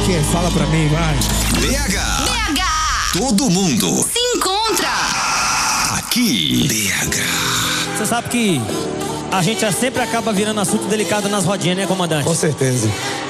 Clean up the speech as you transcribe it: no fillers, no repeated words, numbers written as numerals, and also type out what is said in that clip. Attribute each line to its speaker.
Speaker 1: Que? Fala pra mim, vai.
Speaker 2: BH. Todo mundo
Speaker 3: se encontra
Speaker 2: aqui. BH.
Speaker 4: Você sabe que a gente sempre acaba virando assunto delicado nas rodinhas, né, comandante?
Speaker 1: Com certeza.